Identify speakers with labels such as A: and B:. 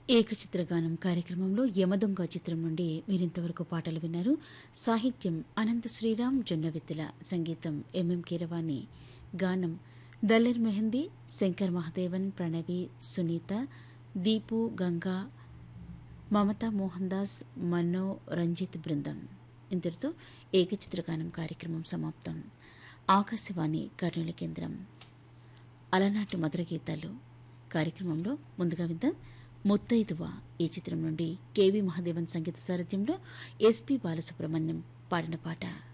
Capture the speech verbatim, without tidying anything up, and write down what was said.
A: ఏకచిత్రగానం కార్యక్రమంలో యమదొంగ చిత్రం నుండి మీరింతవరకు పాటలు విన్నారు. సాహిత్యం అనంత శ్రీరామ్ జొన్నవిత్తిల, సంగీతం ఎంఎం కీరవాణి, గానం దల్లెర్ మెహందీ, శంకర్ మహదేవన్, ప్రణవి, సునీత, దీపు, గంగా, మమతా మోహన్ దాస్, మన్నో, రంజిత్ బృందం. ఇంతటితో ఏకచిత్రగానం కార్యక్రమం సమాప్తం. ఆకాశవాణి కర్నూలు కేంద్రం. అలనాటి మధుర గీతాలు కార్యక్రమంలో ముందుగా విందాం ముత్తైదువ ఈ చిత్రం నుండి కేవీ మహాదేవన్ సంగీత సారథ్యంలో ఎస్పి బాలసుబ్రహ్మణ్యం పాడిన పాట.